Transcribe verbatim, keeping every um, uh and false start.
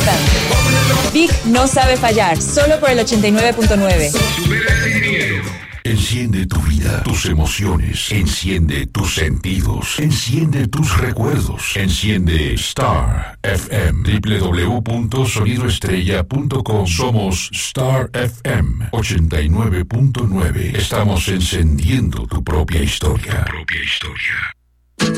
F M. Big no sabe fallar, solo por el ochenta y nueve punto nueve. Enciende tu vida, tus emociones, enciende tus sentidos, enciende tus recuerdos, enciende Star F M, doble u doble u doble u punto sonido estrella punto com. Somos Star F M ochenta y nueve punto nueve. Estamos encendiendo tu propia historia. Tu propia historia.